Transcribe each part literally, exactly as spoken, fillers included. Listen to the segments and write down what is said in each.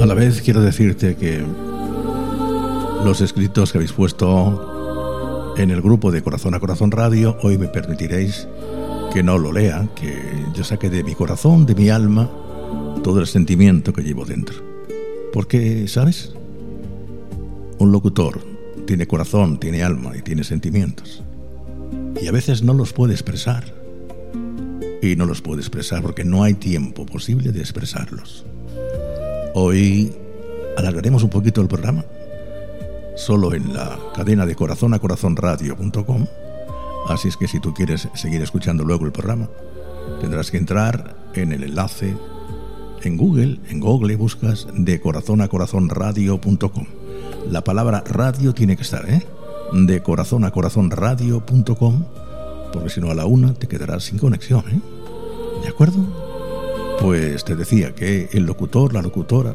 A la vez quiero decirte que los escritos que habéis puesto en el grupo de Corazón a Corazón Radio, hoy me permitiréis que no lo lea, que yo saque de mi corazón, de mi alma, todo el sentimiento que llevo dentro. Porque, ¿sabes? Un locutor tiene corazón, tiene alma y tiene sentimientos. Y a veces no los puede expresar. Y no los puede expresar porque no hay tiempo posible de expresarlos. Hoy alargaremos un poquito el programa, solo en la cadena de corazón a corazón radio punto com. Así es que si tú quieres seguir escuchando luego el programa, tendrás que entrar en el enlace en Google, en Google buscas de corazón a corazón radio punto com. La palabra radio tiene que estar, ¿eh? De corazón a corazón radio punto com, porque si no a la una te quedarás sin conexión, ¿eh? ¿De acuerdo? Pues te decía que el locutor, la locutora,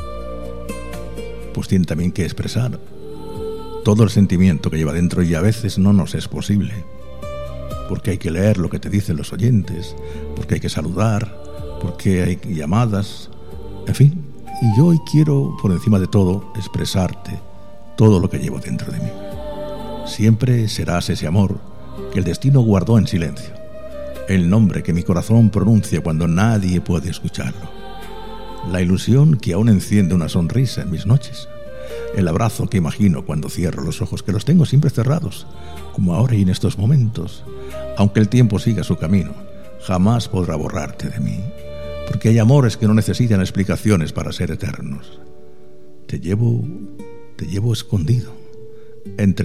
pues tiene también que expresar todo el sentimiento que lleva dentro, y a veces no nos es posible, porque hay que leer lo que te dicen los oyentes, porque hay que saludar, porque hay llamadas, en fin. Y yo hoy quiero, por encima de todo, expresarte todo lo que llevo dentro de mí. Siempre serás ese amor que el destino guardó en silencio, el nombre que mi corazón pronuncia cuando nadie puede escucharlo, la ilusión que aún enciende una sonrisa en mis noches, el abrazo que imagino cuando cierro los ojos, que los tengo siempre cerrados, como ahora y en estos momentos. Aunque el tiempo siga su camino, jamás podrá borrarte de mí, porque hay amores que no necesitan explicaciones para ser eternos. Te llevo, te llevo escondido entre